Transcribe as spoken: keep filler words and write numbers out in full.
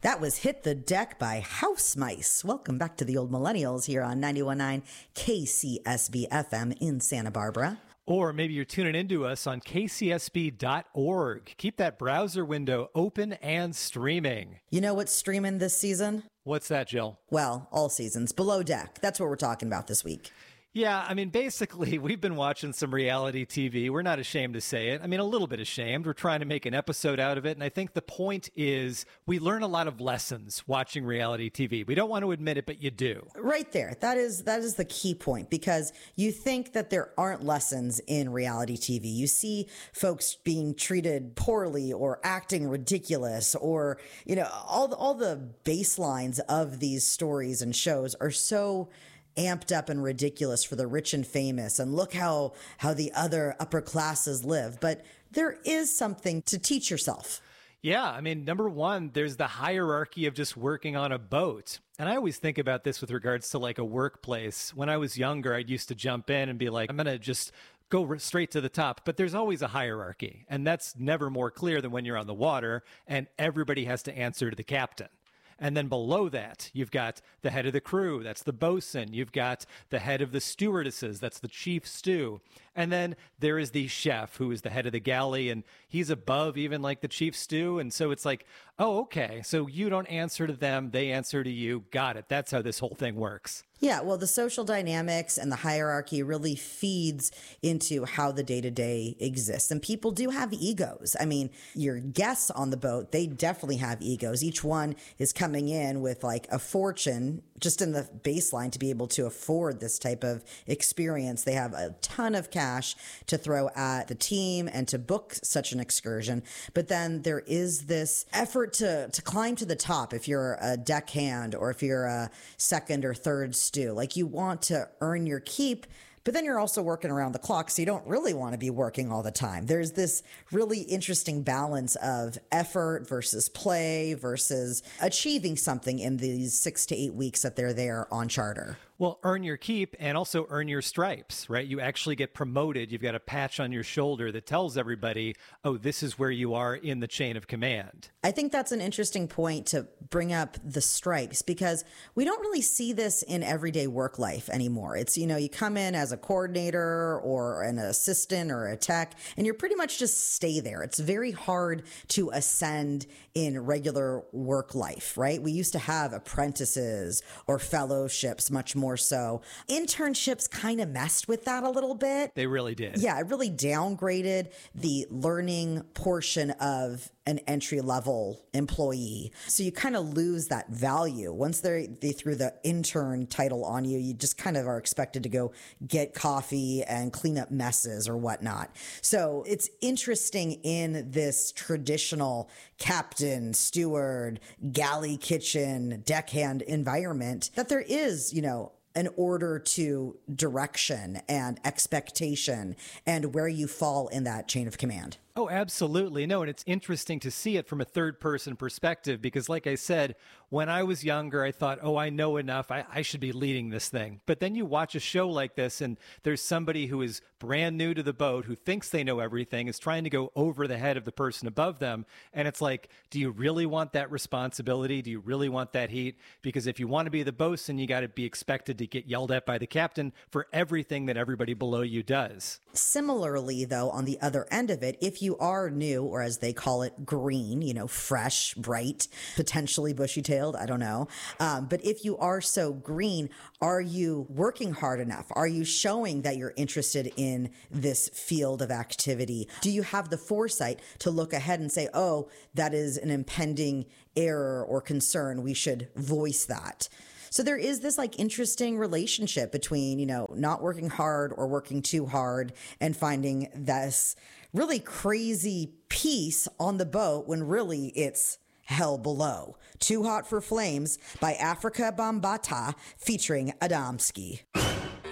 That was Hit the Deck by House Mice. Welcome back to the Old Millennials here on ninety-one point nine K C S B F M in Santa Barbara. Or maybe you're tuning into us on K C S B dot org. Keep that browser window open and streaming. You know what's streaming this season? What's that, Jill? Well, all seasons. Below Deck. That's what we're talking about this week. Yeah, I mean, basically, we've been watching some reality T V. We're not ashamed to say it. I mean, a little bit ashamed. We're trying to make an episode out of it. And I think the point is we learn a lot of lessons watching reality T V. We don't want to admit it, but you do. Right there. That is that is the key point, because you think that there aren't lessons in reality T V. You see folks being treated poorly or acting ridiculous, or, you know, all the, all the baselines of these stories and shows are so amped up and ridiculous for the rich and famous, and look how how the other upper classes live. But there is something to teach yourself. Yeah, I mean, number one, there's the hierarchy of just working on a boat. And I always think about this with regards to like a workplace. When I was younger, I used to jump in and be like, I'm going to just go straight to the top. But there's always a hierarchy. And that's never more clear than when you're on the water and everybody has to answer to the captain. And then below that, you've got the head of the crew. That's the bosun. You've got the head of the stewardesses. That's the chief stew. And then there is the chef, who is the head of the galley, and he's above even like the chief stew. And so it's like, oh, okay, so you don't answer to them. They answer to you. Got it. That's how this whole thing works. Yeah, well, the social dynamics and the hierarchy really feeds into how the day-to-day exists. And people do have egos. I mean, your guests on the boat, they definitely have egos. Each one is coming in with like a fortune just in the baseline to be able to afford this type of experience. They have a ton of cash to throw at the team and to book such an excursion. But then there is this effort to, to climb to the top if you're a deckhand or if you're a second or third stew. Like, you want to earn your keep, but then you're also working around the clock, so you don't really want to be working all the time. There's this really interesting balance of effort versus play versus achieving something in these six to eight weeks that they're there on charter. Well, earn your keep and also earn your stripes, right? You actually get promoted. You've got a patch on your shoulder that tells everybody, oh, this is where you are in the chain of command. I think that's an interesting point to bring up, the stripes, because we don't really see this in everyday work life anymore. It's, you know, you come in as a coordinator or an assistant or a tech, and you're pretty much just stay there. It's very hard to ascend in regular work life, right? We used to have apprentices or fellowships much more so. Internships kind of messed with that a little bit. They really did. Yeah, it really downgraded the learning portion of an entry-level employee. So you kind of lose that value. Once they they threw the intern title on you, you just kind of are expected to go get coffee and clean up messes or whatnot. So it's interesting in this traditional captain, steward, galley kitchen, deckhand environment that there is, you know, an order to direction and expectation and where you fall in that chain of command. Oh, absolutely. No, and it's interesting to see it from a third-person perspective because, like I said, when I was younger, I thought, oh, I know enough. I, I should be leading this thing. But then you watch a show like this, and there's somebody who is brand new to the boat, who thinks they know everything, is trying to go over the head of the person above them. And it's like, do you really want that responsibility? Do you really want that heat? Because if you want to be the bosun, you got to be expected to get yelled at by the captain for everything that everybody below you does. Similarly, though, on the other end of it, if you are new, or as they call it, green, you know, fresh, bright, potentially bushy-tailed, I don't know. Um, but if you are so green, are you working hard enough? Are you showing that you're interested in this field of activity? Do you have the foresight to look ahead and say, oh, that is an impending error or concern, we should voice that? So there is this like interesting relationship between, you know, not working hard or working too hard and finding this really crazy peace on the boat when really it's hell below. Too Hot for Flames by Afrika Bambaataa featuring Adamski.